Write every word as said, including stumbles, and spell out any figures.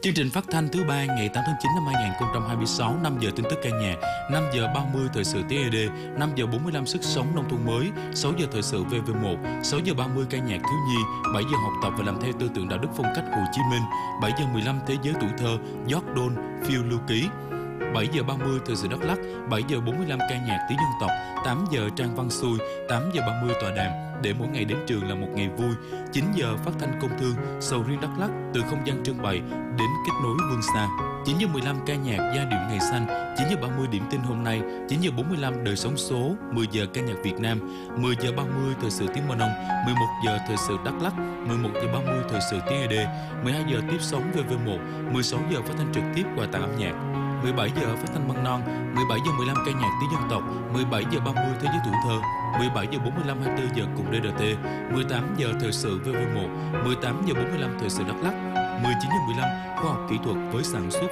Chương trình phát thanh thứ ba ngày tám tháng chín năm hai nghìn không trăm hai mươi sáu, năm giờ tin tức ca nhạc, năm giờ ba mươi thời sự tê e đê, năm giờ bốn mươi lăm sức sống nông thôn mới, sáu giờ thời sự vê vê một, sáu giờ ba mươi ca nhạc thiếu nhi, bảy giờ học tập và làm theo tư tưởng đạo đức phong cách Hồ Chí Minh, bảy giờ mười lăm thế giới tuổi thơ, Jordan, phiêu lưu ký. bảy giờ ba mươi thời sự Đắk Lắk, bảy giờ bốn mươi lăm ca nhạc tiếng dân tộc, tám giờ trang văn xuôi, tám giờ ba mươi tọa đàm để mỗi ngày đến trường là một ngày vui, chín giờ phát thanh công thương, sầu riêng Đắk Lắk từ không gian trưng bày đến kết nối vương xa. chín giờ mười lăm ca nhạc giai điệu ngày xanh, chín giờ ba mươi điểm tin hôm nay, chín giờ bốn mươi lăm đời sống số, mười giờ ca nhạc Việt Nam, mười giờ ba mươi thời sự tiếng Mân Âu, mười một giờ thời sự Đắk Lắk, mười một giờ ba mươi thời sự tê e đê, mười hai giờ tiếp sóng vê vê một, mười sáu giờ phát thanh trực tiếp quà tặng âm nhạc, mười bảy giờ phát thanh măng non, mười bảy giờ mười lăm ca nhạc tiếng dân tộc, mười bảy giờ ba mươi thế giới tuổi thơ, mười bảy giờ bốn mươi lăm hai mươi tư giờ cùng đê rờ tê, mười tám giờ thời sự vê vê một, mười tám giờ bốn mươi lăm thời sự Đắk Lắk, mười chín giờ mười lăm khoa học kỹ thuật với sản xuất